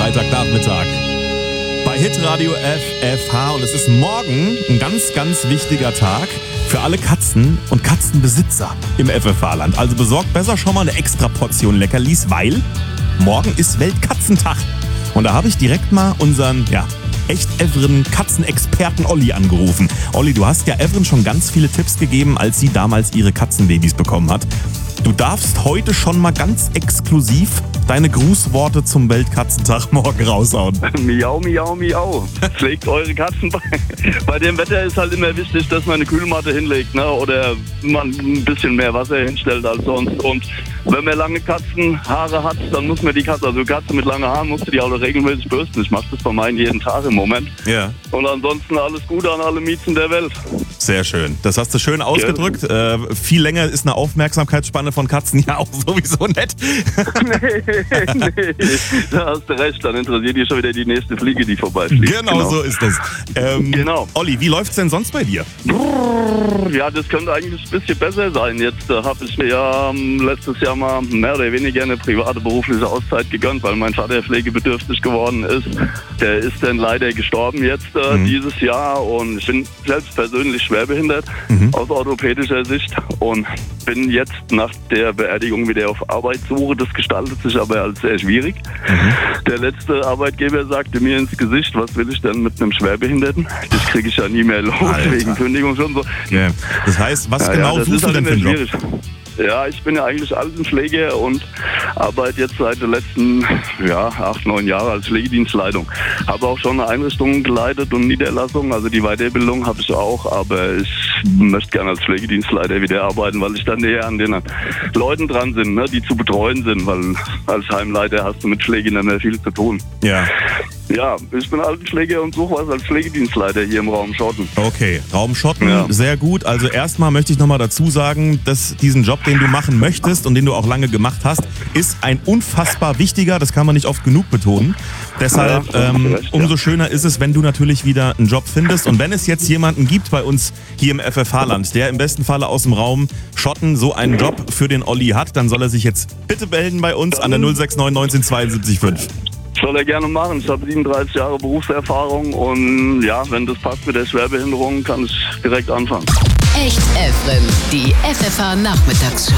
Freitagnachmittag bei Hitradio FFH und es ist morgen ein ganz, ganz wichtiger Tag für alle Katzen und Katzenbesitzer im FFH-Land. Also besorgt besser schon mal eine extra Portion Leckerlis, weil morgen ist Weltkatzentag. Und da habe ich direkt mal unseren, echt Evren Katzenexperten Olli angerufen. Olli, du hast ja Evren schon ganz viele Tipps gegeben, als sie damals ihre Katzenbabys bekommen hat. Du darfst heute schon mal ganz exklusiv deine Grußworte zum Weltkatzentag morgen raushauen. Miau, miau, miau. Pflegt eure Katzen. Bei dem Wetter ist halt immer wichtig, dass man eine Kühlmatte hinlegt, ne? Oder man ein bisschen mehr Wasser hinstellt als sonst. Und wenn man lange Katzenhaare hat, dann muss man die Katze, also Katze mit langen Haaren, musst du die auch regelmäßig bürsten. Ich mache das bei meinen jeden Tag im Moment. Ja. Und ansonsten alles Gute an alle Miezen der Welt. Sehr schön. Das hast du schön ausgedrückt. Viel länger ist eine Aufmerksamkeitsspanne von Katzen ja auch sowieso nett. Nee, da hast du recht. Dann interessiert dich schon wieder die nächste Fliege, die vorbeifliegt. Genau so ist es. Genau. Olli, wie läuft's denn sonst bei dir? Ja, das könnte eigentlich ein bisschen besser sein. Jetzt habe ich mir ja letztes Jahr mal mehr oder weniger eine private berufliche Auszeit gegönnt, weil mein Vater pflegebedürftig geworden ist. Der ist dann leider gestorben jetzt dieses Jahr und ich bin selbst persönlich schwerbehindert aus orthopädischer Sicht und bin jetzt nach der Beerdigung wieder auf Arbeitssuche. Das gestaltet sich aber als sehr schwierig. Der letzte Arbeitgeber sagte mir ins Gesicht, was will ich denn mit einem Schwerbehinderten? Das kriege ich ja nie mehr los, Alter. wegen Kündigung schon so. Yeah. Das heißt, was genau das suchst ist du halt denn für einen immer Job? schwierig. Ja, ich bin ja eigentlich Altenpfleger und arbeite jetzt seit den letzten 8, 9 Jahren als Pflegedienstleitung. Habe auch schon eine Einrichtung geleitet und Niederlassung, also die Weiterbildung habe ich auch, aber ich möchte gerne als Pflegedienstleiter wieder arbeiten, weil ich dann näher an den Leuten dran bin, ne, die zu betreuen sind, weil als Heimleiter hast du mit Pflege nicht mehr viel zu tun. Ja. Ja, ich bin Altenpfleger und suche was als Pflegedienstleiter hier im Raum Schotten. Okay, Raum Schotten, sehr gut. Also erstmal möchte ich nochmal dazu sagen, dass diesen Job, den du machen möchtest und den du auch lange gemacht hast, ist ein unfassbar wichtiger, das kann man nicht oft genug betonen. Deshalb umso schöner ist es, wenn du natürlich wieder einen Job findest. Und wenn es jetzt jemanden gibt bei uns hier im FFH-Land, der im besten Falle aus dem Raum Schotten so einen Job für den Olli hat, dann soll er sich jetzt bitte melden bei uns an der 069 19 72 5. Soll er gerne machen. Ich habe 37 Jahre Berufserfahrung und ja, wenn das passt mit der Schwerbehinderung, kann ich direkt anfangen. Echt Evren, die FFH Nachmittagsshow.